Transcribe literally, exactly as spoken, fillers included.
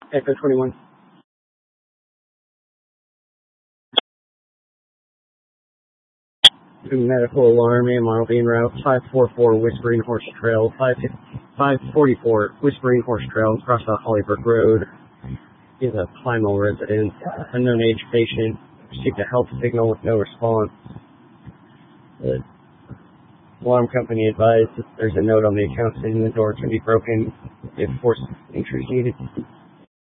Echo twenty-one. Medical alarm, A M R being route five forty-four Whispering Horse Trail, five forty-four Whispering Horse Trail, across the Hollybrook Road. Is a Plymouth resident, unknown age patient, received a health signal with no response. The alarm company advised that there's a note on the account saying the door can be broken if forced entry is needed.